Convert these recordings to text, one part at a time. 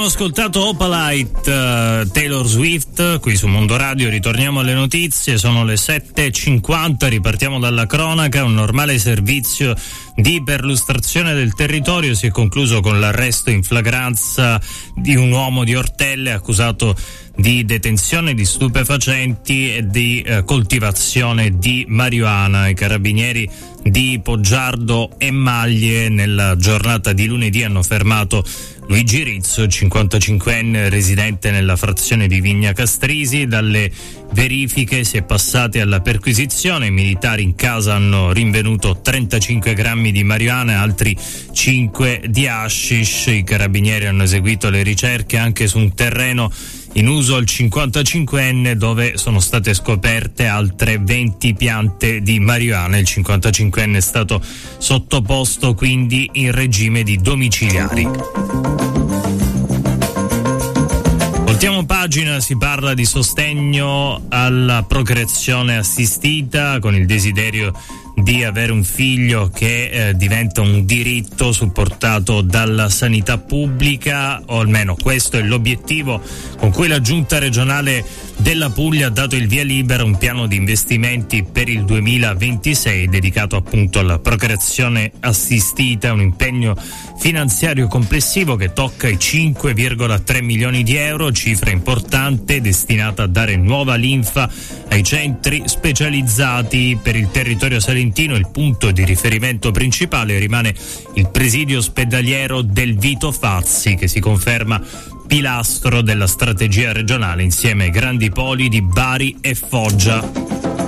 Abbiamo ascoltato Opalite, Taylor Swift, qui su Mondo Radio. Ritorniamo alle notizie, sono le 7:50, ripartiamo dalla cronaca. Un normale servizio di perlustrazione del territorio si è concluso con l'arresto in flagranza di un uomo di Ortelle accusato di detenzione di stupefacenti e di coltivazione di marijuana. I carabinieri di Poggiardo e Maglie nella giornata di lunedì hanno fermato Luigi Rizzo, 55enne residente nella frazione di Vigna Castrisi. Dalle verifiche si è passati alla perquisizione. I militari in casa hanno rinvenuto 35 grammi di marijuana e altri 5 di hashish. I carabinieri hanno eseguito le ricerche anche su un terreno in uso al 55enne dove sono state scoperte altre 20 piante di marijuana. Il 55enne è stato sottoposto quindi in regime di domiciliari. Voltiamo pagina, si parla di sostegno alla procreazione assistita con il desiderio di avere un figlio che diventa un diritto supportato dalla sanità pubblica, o almeno questo è l'obiettivo con cui la Giunta regionale della Puglia ha dato il via libera a un piano di investimenti per il 2026 dedicato appunto alla procreazione assistita, un impegno finanziario complessivo che tocca i 5,3 milioni di euro, cifra importante destinata a dare nuova linfa ai centri specializzati. Per il territorio salentino il punto di riferimento principale rimane il presidio ospedaliero del Vito Fazzi, che si conferma pilastro della strategia regionale insieme ai grandi poli di Bari e Foggia.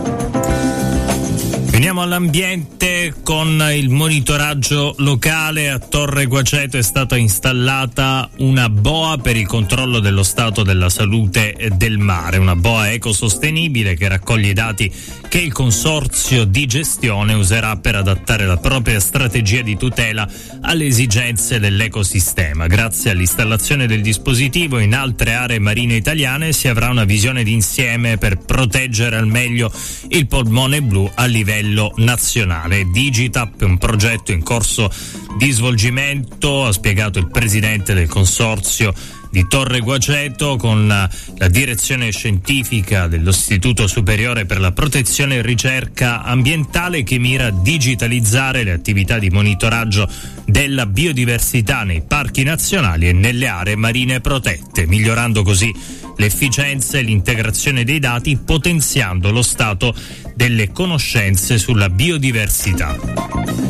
Veniamo all'ambiente con il monitoraggio locale. A Torre Guaceto è stata installata una boa per il controllo dello stato della salute del mare, una boa ecosostenibile che raccoglie i dati che il consorzio di gestione userà per adattare la propria strategia di tutela alle esigenze dell'ecosistema. Grazie all'installazione del dispositivo in altre aree marine italiane si avrà una visione d'insieme per proteggere al meglio il polmone blu a livello nazionale. Digitap è un progetto in corso di svolgimento, ha spiegato il presidente del consorzio di Torre Guaceto, con la direzione scientifica dell'Istituto Superiore per la Protezione e Ricerca Ambientale, che mira a digitalizzare le attività di monitoraggio della biodiversità nei parchi nazionali e nelle aree marine protette, migliorando così l'efficienza e l'integrazione dei dati, potenziando lo stato delle conoscenze sulla biodiversità.